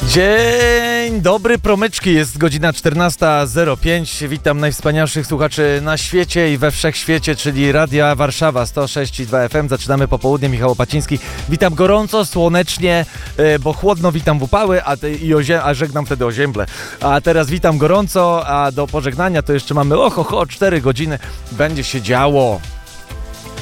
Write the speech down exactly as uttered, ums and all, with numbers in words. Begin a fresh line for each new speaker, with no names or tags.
Dzień dobry, promyczki, jest godzina czternasta zero pięć. Witam najwspanialszych słuchaczy na świecie i we wszechświecie, czyli Radia Warszawa sto sześć i dwa F M. Zaczynamy popołudnie, Michał Opaciński. Witam gorąco, słonecznie, bo chłodno witam w upały, a, te, i ozie, a żegnam wtedy o zięble. A teraz witam gorąco, a do pożegnania to jeszcze mamy oho, ho, cztery godziny. Będzie się działo.